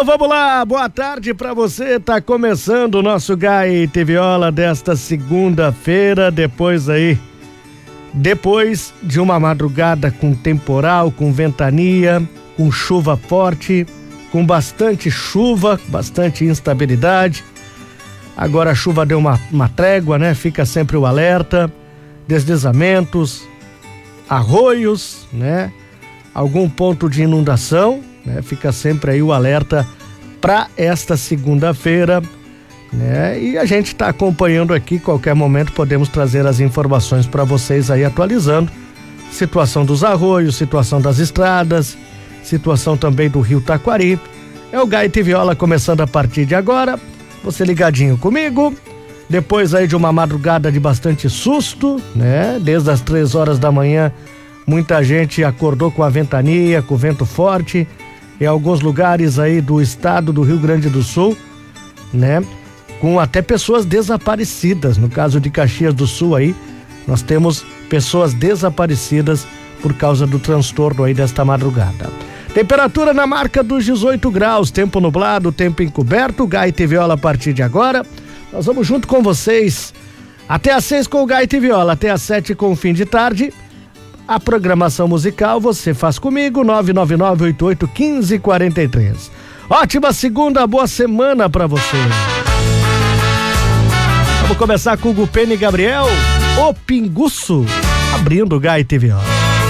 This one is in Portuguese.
Então vamos lá, boa tarde pra você, tá começando o nosso Gaita e Viola desta segunda-feira, depois de uma madrugada com temporal, com ventania, com chuva forte, com bastante chuva, bastante instabilidade. Agora a chuva deu uma trégua, né? Fica sempre o alerta, deslizamentos, arroios, né? Algum ponto de inundação, né? Fica sempre aí o alerta para esta segunda-feira, né? E a gente está acompanhando aqui, qualquer momento podemos trazer as informações para vocês aí, atualizando situação dos arroios, situação das estradas, situação também do Rio Taquari. É o Gaita e Viola começando a partir de agora, você ligadinho comigo, depois aí de uma madrugada de bastante susto, né? Desde as 3 horas da manhã, muita gente acordou com a ventania, com o vento forte, em alguns lugares aí do estado do Rio Grande do Sul, né? Com até pessoas desaparecidas. No caso de Caxias do Sul aí, nós temos pessoas desaparecidas por causa do transtorno aí desta madrugada. Temperatura na marca dos 18 graus, tempo nublado, tempo encoberto, Gaita e Viola a partir de agora. Nós vamos junto com vocês até às 6 com o Gaita e Viola, até às 7 com o fim de tarde. A programação musical você faz comigo, 999881543. Ótima segunda, boa semana pra você. Vamos começar com o Gupene e Gabriel, o Pinguço, abrindo o Gaita e Viola.